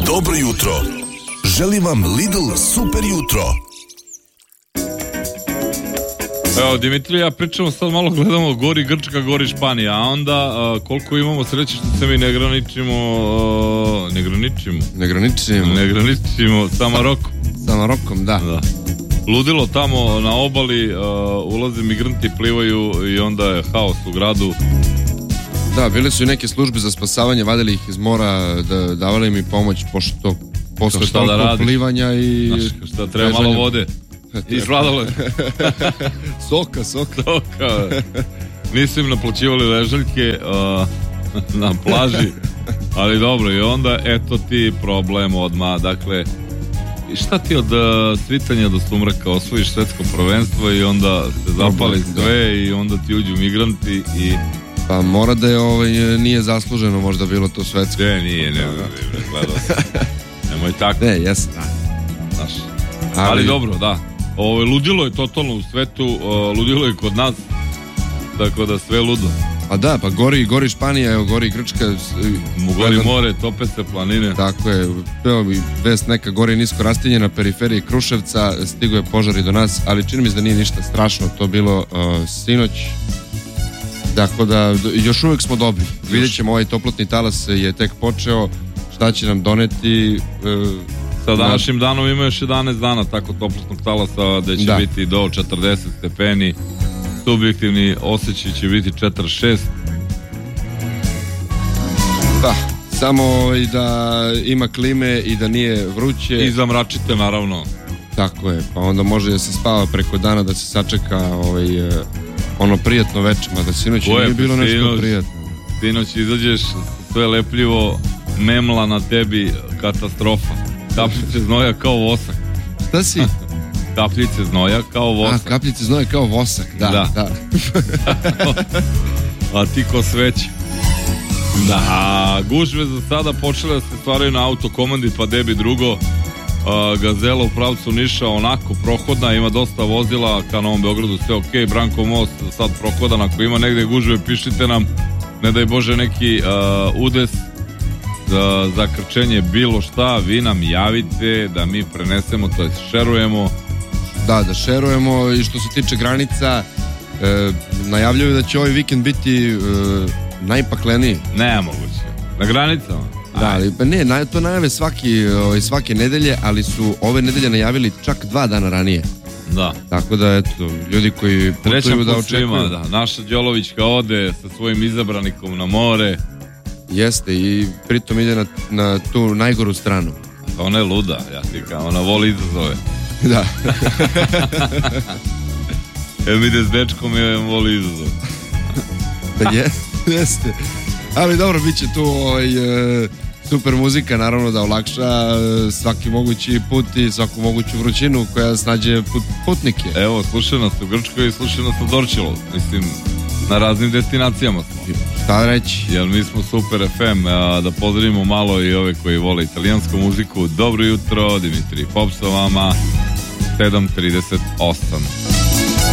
Dobro jutro. Želim vam Lidl super jutro. Evo, Dimitrij, ja pričamo sad malo, gledamo gori Grčka, gori Španija, a onda koliko imamo sreće što se mi ne graničimo sa Marokom. Sa Marokom, da. Ludilo tamo na obali, ulaze migranti, plivaju i onda je haos u gradu. Da, bile su i neke službe za spasavanje, vadili ih iz mora, davali im pomoć, pošto posle toliko plivanja i... Znaš, šta treba malo vode. I sladole. Soka. Nisu im naplaćivali ležaljke na plaži, ali dobro, i onda eto ti problem odmah. Dakle, šta ti od svitanja do sumraka, osvojiš svetsko prvenstvo i onda se zapali sve i onda ti uđu migranti i... Pa mora da je nije zasluženo možda bilo to svetsko. Nije, gledao sam. Nemoj tako. Jesno. Znaš, ali dobro, da. Ludilo je totalno u svetu, ludilo je kod nas, tako da sve ludo. Pa da, pa gori Španija, evo gori Grčka. Gori more, tope se planine. Tako je, vest neka gori nisko rastinje na periferiji Kruševca, stigo je požar i do nas, ali čini mi se da nije ništa strašno, to bilo sinoć. Tako da, još uvijek smo dobri. Vidjet ćemo, ovaj toplotni talas je tek počeo, šta će nam doneti... Sa današnjim danom ima još 11 dana tako toplotnog talasa, da će biti do 40 stepeni. Subjektivni osjećaj će biti 46. Da, samo i da ima klime i da nije vruće. I zamračite, naravno. Tako je, pa onda može da se spava preko dana, da se sačeka ono prijatno veče, mada sinoć nije bilo nešto prijatno. Sinoć izađeš, sve lepljivo, memla na tebi, katastrofa. Kapljice znoja kao vosak. Šta si? Kapljice znoja kao vosak. Kapljice znoja kao vosak, da. A ti ko sveće. Da, gužve za sada počele da se stvaraju na autokomandi, pa debi drugo. Gazela u pravcu Niša onako prohodna, ima dosta vozila ka Novom Beogradu, sve ok. Branko most sad prohodan, ako ima negde gužve pišite nam, ne daj Bože neki udes za krčenje bilo šta, vi nam javite da mi prenesemo, to je šerujemo. Da šerujemo. I što se tiče granica, najavljaju da će ovaj vikend biti najpakleniji. Nemoguće. Na granicama? Da, ali to najave svake nedelje, ali su ove nedelje najavili čak 2 dana ranije. Da. Tako da, eto, ljudi koji putuju da očekuju. Naša Đolovićka ode sa svojim izabranikom na more. Jeste, i pritom ide na tu najgoru stranu. Ona je luda, ja ti kao, ona voli izazove. Da. Evo ide s dečkom i voli izazove. Da jeste. Ali dobro, bit će tu super muzika, naravno da olakša svaki mogući put i svaku moguću vrućinu koja snađe putnike. Evo, slušaj nas u Grčkoj i slušaj nas u Dorčelu. Mislim, na raznim destinacijama smo. Šta reći? Jer mi smo Super FM, da pozdravimo malo i ove koji vole italijansku muziku. Dobro jutro, Dimitrij Pop sa vama, 7:38.